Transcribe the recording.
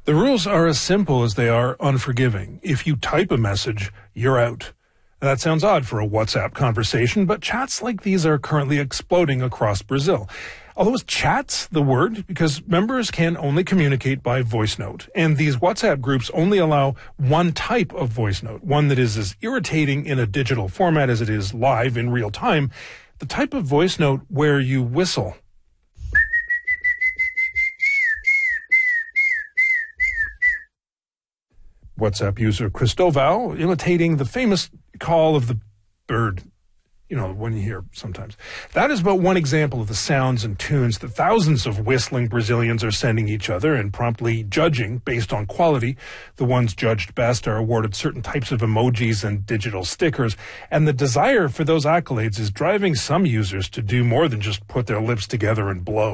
The rules are as simple as they are unforgiving. If you type a message, you're out. That sounds odd for a WhatsApp conversation, but chats like these are currently exploding across Brazil. Although is chats the word? Because members can only communicate by voice note. And these WhatsApp groups only allow one type of voice note, one that is as irritating in a digital format as it is live in real time. The type of voice note where you whistle. WhatsApp user Cristóvão imitating the famous call of the bird, when you hear sometimes. That is but one example of the sounds and tunes that thousands of whistling Brazilians are sending each other and promptly judging based on quality. The ones judged best are awarded certain types of emojis and digital stickers, and the desire for those accolades is driving some users to do more than just put their lips together and blow.